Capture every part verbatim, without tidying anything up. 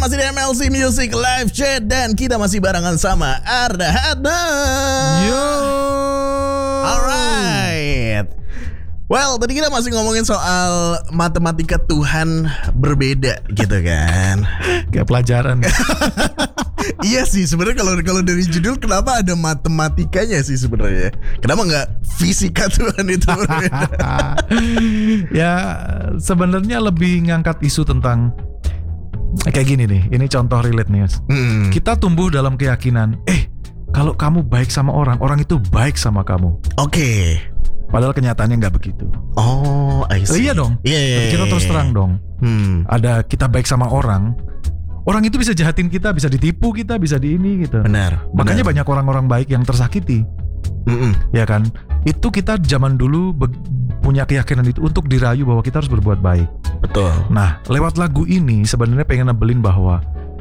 masih di M L C Music Live Chat dan kita masih barengan sama Arda Hadna. Yo. Alright. Well, tadi kita masih ngomongin soal matematika Tuhan berbeda gitu kan. Kayak pelajaran. Iya sih sebenarnya kalau kalau dari judul kenapa ada matematikanya sih sebenarnya? Kenapa nggak fisika Tuhan itu berbeda? Ya sebenarnya lebih ngangkat isu tentang kayak gini nih. Ini contoh relate nih. Hmm. Kita tumbuh dalam keyakinan, eh kalau kamu baik sama orang, orang itu baik sama kamu. Oke. Okay. Padahal kenyataannya nggak begitu. Oh, I see. Oh, iya dong. Iya. Yeah, yeah, kita terus terang dong. Hmm. Ada kita baik sama orang. Orang itu bisa jahatin kita, bisa ditipu kita, bisa di ini gitu. Benar. Makanya benar. banyak orang-orang baik yang tersakiti. Mm-mm. Ya kan? Itu kita zaman dulu be- punya keyakinan itu untuk dirayu bahwa kita harus berbuat baik. Betul. Nah, lewat lagu ini sebenarnya pengen nebelin bahwa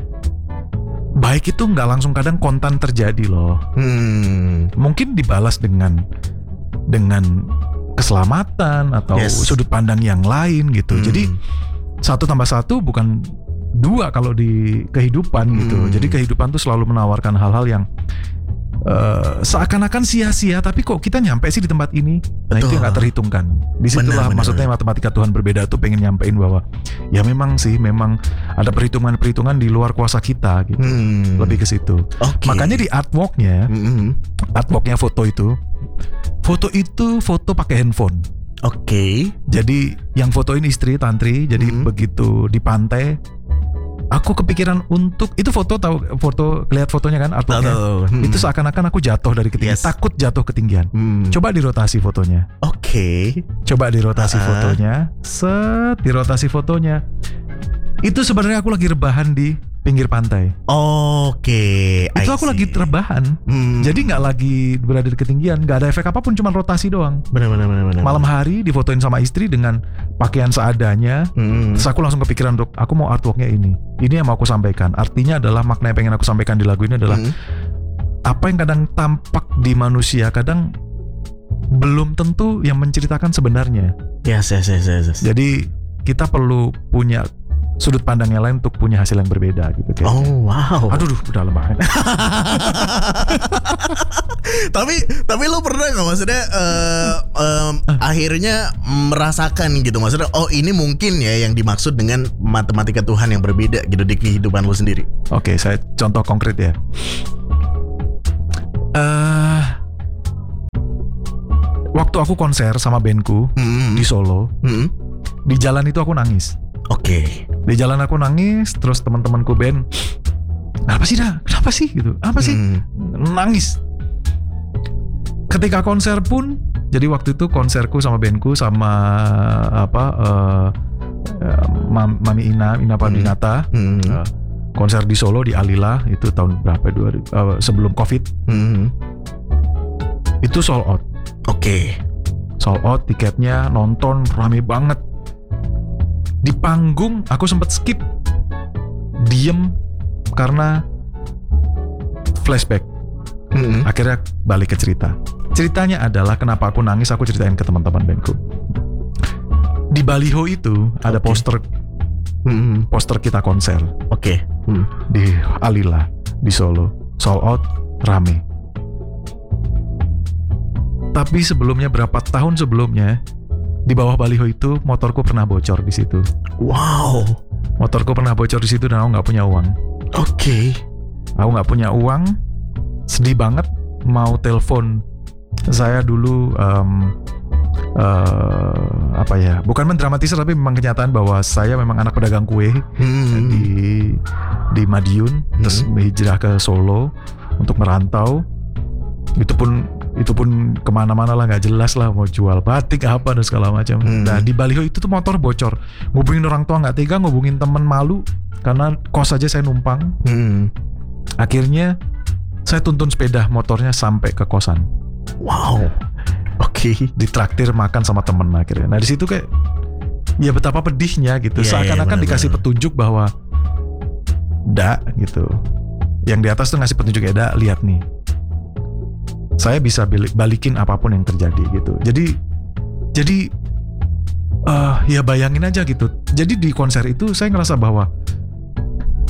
baik itu nggak langsung kadang kontan terjadi loh. Hmm. Mungkin dibalas dengan dengan keselamatan atau Yes. sudut pandang yang lain gitu. Hmm. Jadi satu tambah satu bukan dua kalau di kehidupan gitu. Hmm. Jadi kehidupan tuh selalu menawarkan hal-hal yang uh, seakan-akan sia-sia, tapi kok kita nyampe sih di tempat ini. Nah, Betul. itu yang gak terhitungkan. Disitulah Benar, benar, maksudnya benar. matematika Tuhan berbeda tuh pengen nyampein bahwa ya memang sih memang ada perhitungan-perhitungan di luar kuasa kita gitu. Hmm. Lebih ke situ. Oke. Makanya di artworknya, Mm-mm. artworknya foto itu, foto itu foto pakai handphone. Oke. Jadi yang fotoin istri Tantri. Jadi Hmm. begitu di pantai, aku kepikiran untuk itu foto tahu foto lihat fotonya kan artworknya. Tahu. Hmm. Itu seakan-akan aku jatuh dari ketinggian, Yes. takut jatuh ketinggian. Hmm. Coba dirotasi fotonya. Oke. Coba dirotasi Uh-uh. fotonya. Set, dirotasi fotonya. Itu sebenarnya aku lagi rebahan di pinggir pantai. Oke. I Itu aku see. lagi rebahan. Hmm. Jadi nggak lagi berada di ketinggian, nggak ada efek apapun, cuma rotasi doang. benar benar benar benar. Malam hari difotoin sama istri dengan pakaian seadanya. Hmm. Terus aku langsung kepikiran untuk aku mau artworknya ini. Ini yang mau aku sampaikan. Artinya adalah makna yang pengen aku sampaikan di lagu ini adalah Hmm. apa yang kadang tampak di manusia kadang belum tentu yang menceritakan sebenarnya. Yes, yes, yes, yes, yes. Jadi kita perlu punya sudut pandang yang lain untuk punya hasil yang berbeda gitu kan. Oh wow. Aduh, duh, udah lemah. tapi tapi lo pernah nggak maksudnya uh, um, akhirnya merasakan gitu maksudnya oh ini mungkin ya yang dimaksud dengan matematika Tuhan yang berbeda gitu di kehidupan lo sendiri. Oke, saya contoh konkret ya. Eh, waktu aku konser sama bandku Hmm. di Solo, Hmm. di jalan itu aku nangis. Oke. Di jalan aku nangis, terus teman-temanku band, kenapa sih dah? Kenapa sih gitu? Apa sih? Hmm. Nangis. Ketika konser pun, jadi waktu itu konserku sama bandku sama apa? Uh, Mam- Mami Ina, Ina Pandinata, Hmm. uh, konser di Solo di Alila itu tahun berapa? Dua, uh, sebelum COVID. Hmm. Itu sold out. Oke. Sold out tiketnya, nonton rame banget. Di panggung aku sempet skip, diem karena flashback. Hmm. Akhirnya balik ke cerita. Ceritanya adalah kenapa aku nangis, aku ceritain ke teman-teman bandku. Di baliho itu ada Oke. poster Hmm. poster kita konser Oke. Hmm. di Alila di Solo, sold out, rame. Tapi sebelumnya berapa tahun sebelumnya di bawah baliho itu motorku pernah bocor di situ. Wow. Motorku pernah bocor di situ dan aku nggak punya uang. Oke. Aku nggak punya uang, sedih banget. Mau telepon saya dulu, um, uh, apa ya? Bukan mendramatisir tapi memang kenyataan bahwa saya memang anak pedagang kue Hmm. di di Madiun, terus hijrah ke Solo untuk merantau. Itu pun itu pun kemana-mana lah, nggak jelas lah, mau jual batik apa dan segala macam. Hmm. Nah di baliho itu tuh motor bocor, ngubungin orang tua nggak tega, ngubungin temen malu karena kos aja saya numpang. Hmm. Akhirnya saya tuntun sepeda motornya sampai ke kosan, Wow. Oke. ditraktir makan sama temen akhirnya. Nah di situ kayak ya betapa pedihnya gitu, Iya, iya, seakan-akan benar, dikasih benar. petunjuk bahwa dak gitu, yang di atas tuh ngasih petunjuk ya dak, lihat nih, saya bisa balikin apapun yang terjadi gitu. Jadi jadi uh, ya bayangin aja gitu. Jadi di konser itu saya ngerasa bahwa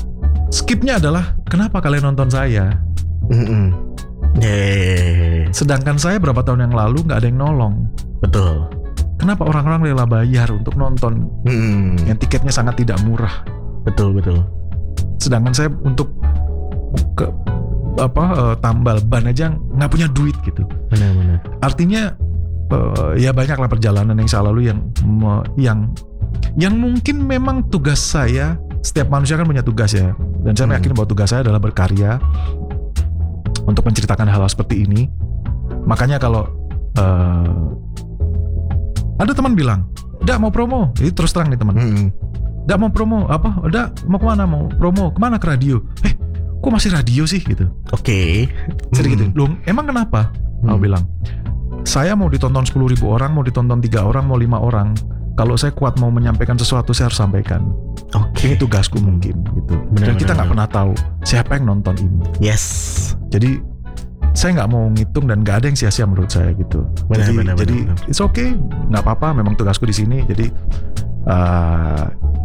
skipnya adalah kenapa kalian nonton saya? Mm-mm. Yeah. Sedangkan saya berapa tahun yang lalu nggak ada yang nolong. Betul. Kenapa orang-orang rela bayar untuk nonton Mm-mm. yang tiketnya sangat tidak murah? Betul betul. Sedangkan saya untuk ke apa uh, tambal ban aja nggak punya duit gitu. Benar-benar. Artinya uh, ya banyaklah perjalanan yang saya lalui yang me, yang yang mungkin memang tugas saya. Setiap manusia kan punya tugas ya, dan saya Hmm. yakin bahwa tugas saya adalah berkarya untuk menceritakan hal-hal seperti ini. Makanya kalau uh, ada teman bilang, "Dak mau promo," ini terus terang nih teman. Mm-mm. "Dak mau promo apa? Dak mau kemana? Mau promo kemana? Ke radio?" Eh, kok masih radio sih gitu? Oke. Jadi gitu. Mm. Loh, emang kenapa? Aku Hmm. bilang, saya mau ditonton sepuluh ribu orang, mau ditonton tiga orang, mau lima orang. Kalau saya kuat mau menyampaikan sesuatu, saya harus sampaikan. Oke. Ini tugasku mungkin gitu. Benar, Dan kita benar, nggak benar. pernah tahu siapa yang nonton ini. Yes. Jadi saya nggak mau ngitung dan nggak ada yang sia-sia menurut saya gitu. Benar, jadi benar, jadi benar, benar. it's okay, nggak apa-apa. Memang tugasku di sini. Jadi uh,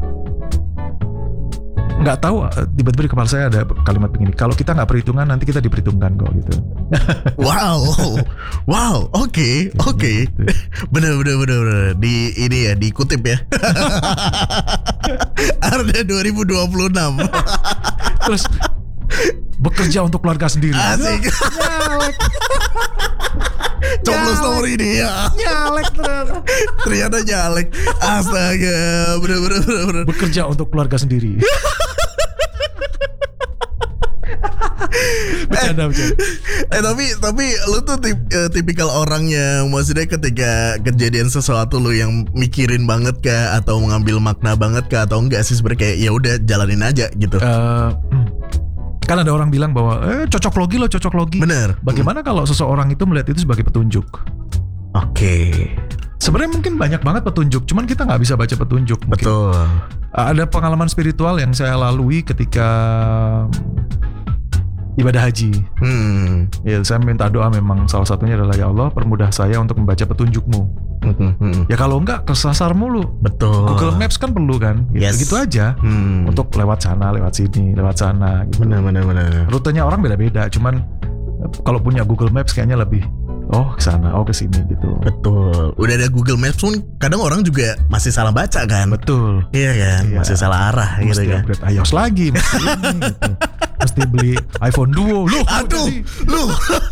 nggak tahu uh, tiba-tiba di kepala saya ada kalimat begini. Kalau kita nggak perhitungan, nanti kita diperhitungkan kok gitu. Wow. Wow. Oke. Oke. Gitu. Bener bener bener bener. Di ini ya dikutip ya. Arda dua ribu dua puluh enam. Terus bekerja untuk keluarga sendiri. Asik. Nyalek, Coblos nomor ini ya. nyalek ternyata. Ternyata nyalek. Astaga. Bener bener bener bener. Bekerja untuk keluarga sendiri. Bercanda, bercanda. Eh tapi tapi lu tuh tip, eh, tipikal orang yang maksudnya ketika kejadian sesuatu lu yang mikirin banget kah atau mengambil makna banget kah atau enggak sih sebenarnya kayak ya udah jalanin aja gitu. Eh, kan ada orang bilang bahwa eh cocok logi lo cocok logi. Bener. Bagaimana kalau seseorang itu melihat itu sebagai petunjuk? Oke. Sebenarnya mungkin banyak banget petunjuk, cuman kita nggak bisa baca petunjuk. Mungkin. Betul. Ada pengalaman spiritual yang saya lalui ketika ibadah haji. Hmm. Ya, saya minta doa memang salah satunya adalah ya Allah permudah saya untuk membaca petunjukmu. Hmm, hmm. Ya kalau enggak kesasar mulu. Betul. Google Maps kan perlu kan, gitu, Yes. gitu aja. Hmm. Untuk lewat sana, lewat sini, lewat sana. Gitu. benar benar benar. Rutenya orang beda-beda, cuman eh, kalau punya Google Maps kayaknya lebih oh ke sana, oh ke sini gitu. Betul. Udah ada Google Maps pun kadang orang juga masih salah baca kan. Betul. Iya kan, Iya. masih salah arah gitu Mesti kan. upgrade iOS lagi, mesti ini, gitu. Mesti beli iPhone Duo. Loh, Aduh, jadi- lu